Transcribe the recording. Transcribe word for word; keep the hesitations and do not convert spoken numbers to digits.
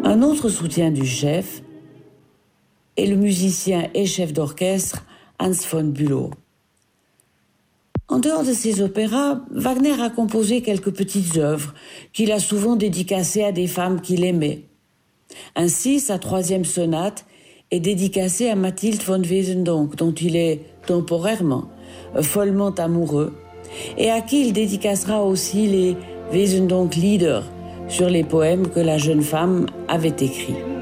Un autre soutien du chef est le musicien et chef d'orchestre Hans von Bülow. En dehors de ses opéras, Wagner a composé quelques petites œuvres qu'il a souvent dédicacées à des femmes qu'il aimait. Ainsi, sa troisième sonate est dédicacée à Mathilde von Wesendonck, dont il est temporairement follement amoureux, et à qui il dédicacera aussi les Wesendonck-Lieder sur les poèmes que la jeune femme avait écrits.